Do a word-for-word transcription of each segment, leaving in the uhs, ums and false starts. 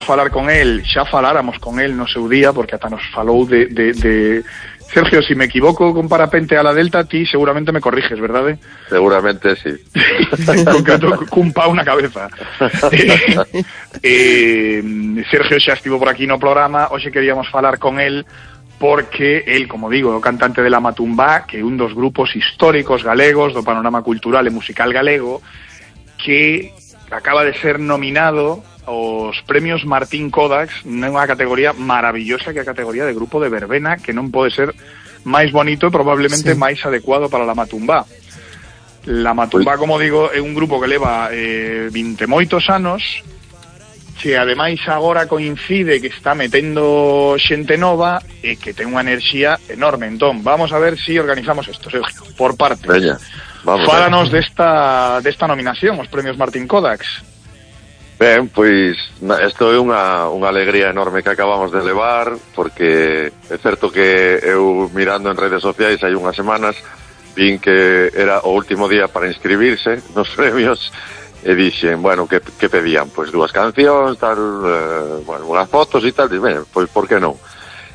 falar con el, xa faláramos con el no seu día, porque ata nos falou de... de, de... Sergio, si me equivoco con Parapente a la Delta, ti seguramente me corriges, ¿verdad? Seguramente sí. En concreto, cun pau na cabeza. eh, eh, Sergio xa estivo por aquí no programa, hoxe queríamos falar con el porque el, como digo, é o cantante de La Matumbá, que é un dos grupos históricos galegos do panorama cultural e musical galego, que acaba de ser nominado aos premios Martín Kodax nunha categoría maravillosa que é a categoría de grupo de verbena, que non pode ser máis bonito e probablemente sí. máis adecuado para La Matumbá. La Matumbá, como digo, é un grupo que leva eh, vinte moitos anos, que ademais agora coincide que está metendo xente nova e que ten unha enerxía enorme. Entón, vamos a ver si organizamos isto, Sergio, por parte. Veña, vamos. Fálanos desta, desta nominación, os premios Martín Kodax. Ben, pois, isto é unha, unha alegría enorme que acabamos de levar, porque é certo que eu mirando en redes sociais hai unhas semanas vin que era o último día para inscribirse nos premios e dixen, bueno, que, que pedían? Pois dúas cancións, tal, eh, bueno, unhas fotos e tal, e ben, pois por que non?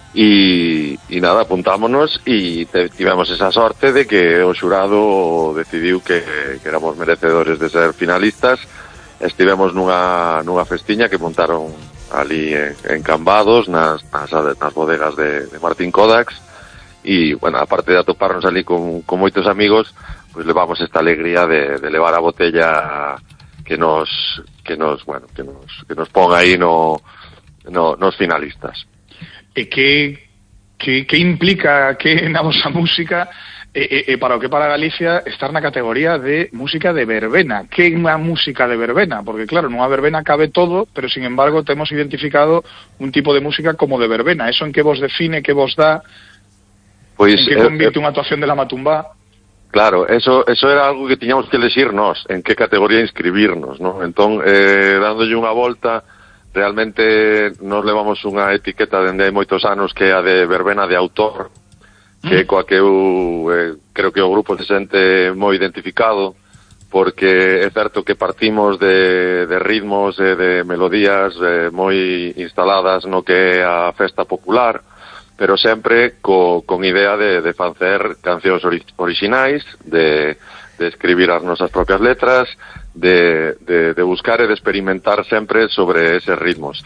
E, e nada, apuntámonos e tivemos esa sorte de que o xurado decidiu que, que éramos merecedores de ser finalistas. Estivemos nunha, nunha festiña que montaron ali en, en Cambados, nas, nas, nas bodegas de, de Martín Kodax, e, bueno, aparte de atoparnos ali con, con moitos amigos, pois levamos esta alegría de, de levar a botella que nos, que nos, bueno, que nos, que nos pon aí no, no, nos finalistas. E que, que, que implica que na vosa música e, e, e para o que para Galicia estar na categoría de música de verbena? Que é unha música de verbena? Porque claro, nunha verbena cabe todo, pero sin embargo temos identificado un tipo de música como de verbena. Eso en que vos define, que vos dá, pois, en que convirte eh, unha actuación de La Matumbá? Claro, eso eso era algo que tiñamos que elegirnos, en que categoría inscribirnos, ¿no? Entón, eh, dándolle unha volta, realmente nos levamos unha etiqueta dende hai moitos anos que é a de verbena de autor, que é coa que eu eh, creo que o grupo se sente moi identificado, porque é certo que partimos de, de ritmos e de melodías eh, moi instaladas no que é a festa popular, pero sempre co, con idea de, de facer cancións ori, orixinais, de, de escribir as nosas propias letras, de, de, de buscar e de experimentar sempre sobre eses ritmos.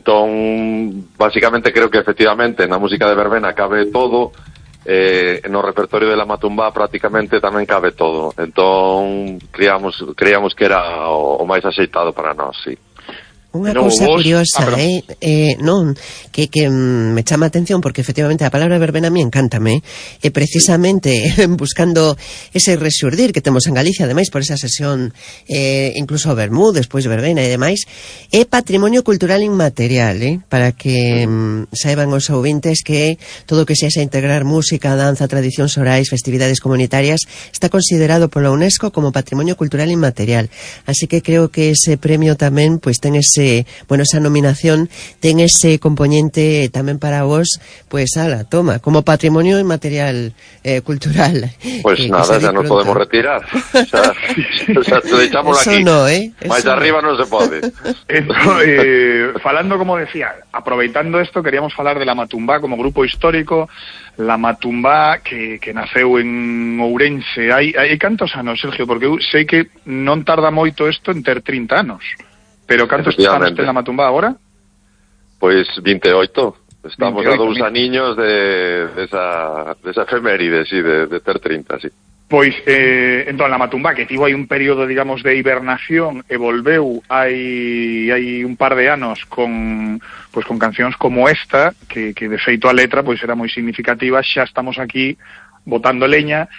Entón, basicamente creo que efectivamente na música de verbena cabe todo, eh, no repertorio de La Matumbá prácticamente tamén cabe todo. Entón, creíamos, creíamos que era o, o máis axeitado para nós, sí. Unha no, cousa vos... curiosa, ah, eh? eh non, que, que mm, me chama a atención porque efectivamente a palabra verbena a mí encántame, e precisamente buscando ese resurdir que temos en Galicia, ademais por esa sesión eh, incluso Bermú, despois verbena e demais, é patrimonio cultural inmaterial, eh? Para que mm, saiban os ouvintes que todo o que sexa integrar música, danza, tradicións orais, festividades comunitarias está considerado pola UNESCO como patrimonio cultural inmaterial, así que creo que ese premio tamén pois ten ese bueno, esa nominación ten ese componente tamén para vos, pues ala, toma, como patrimonio inmaterial eh, cultural. Pues eh, nada, ya nos podemos retirar. Xa, xa te deixamos aquí. No, eh? Mais arriba non se pode. Entón, eh, falando, como decía, aproveitando esto, queríamos falar de La Matumbá como grupo histórico. La Matumbá que, que naceu en Ourense. Hai, hai cantos anos, Sergio? Porque eu sei que non tarda moito isto en ter trinta anos. Pero cantos anos ten La Matumbá agora? Pois vinte e oito. Estamos vinte e oito, a dous aniños de, de, esa, de esa efeméride, sí, de, de ter trinta, sí. Pois, eh, entón, La Matumbá, que tivo aí un período, digamos, de hibernación e volveu hai, hai un par de anos con, pois, con cancións como esta, que, que de feito a letra pois era moi significativa. Xa estamos aquí botando leña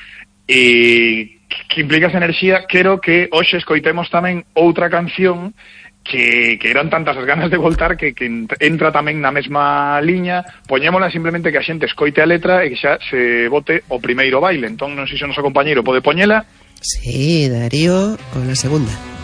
e que implica esa enerxía. Quero que hoxe escoitemos tamén outra canción que, que eran tantas as ganas de voltar que, que entra tamén na mesma liña. Poñémola simplemente que a xente escoite a letra e que xa se bote o primeiro baile. Entón, non sei se o noso compañeiro pode poñela. Sí, Darío, con la segunda.